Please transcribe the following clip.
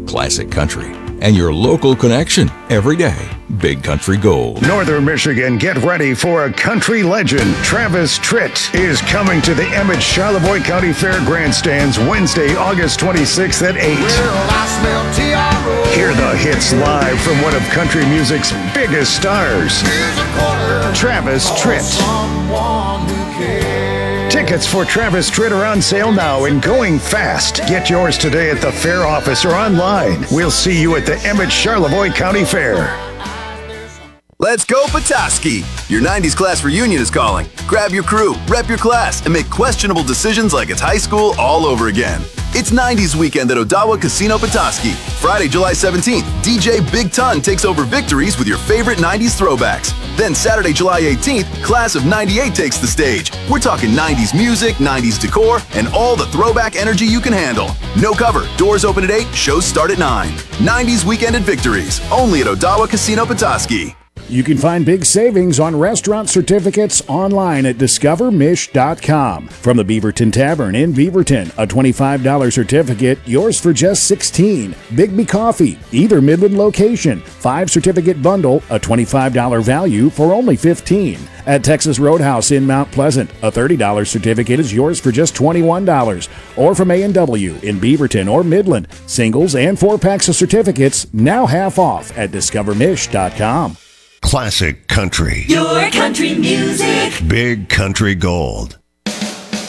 classic country, and your local connection every day. Big Country Gold. Northern Michigan, get ready for a country legend. Travis Tritt is coming to the Emmett Charlevoix County Fair grandstands Wednesday, August 26th at 8. Hear the hits live from one of country music's biggest stars, Travis Tritt. Tickets for Travis Tritt are on sale now and going fast. Get yours today at the fair office or online. We'll see you at the Emmett Charlevoix County Fair. Let's go Petoskey! Your 90s class reunion is calling. Grab your crew, rep your class, and make questionable decisions like it's high school all over again. It's 90s weekend at Odawa Casino Petoskey. Friday, July 17th, DJ Big Ton takes over victories with your favorite 90s throwbacks. Then Saturday, July 18th, Class of 98 takes the stage. We're talking 90s music, 90s decor, and all the throwback energy you can handle. No cover, doors open at 8, shows start at 9. 90s weekend at victories, only at Odawa Casino Petoskey. You can find big savings on restaurant certificates online at discovermish.com. From the Beaverton Tavern in Beaverton, a $25 certificate, yours for just $16. Bigby Coffee, either Midland location, 5-certificate bundle, a $25 value for only $15. At Texas Roadhouse in Mount Pleasant, a $30 certificate is yours for just $21. Or from A&W in Beaverton or Midland, singles and 4-packs of certificates now half off at discovermish.com. Classic country. Your country music. Big Country Gold.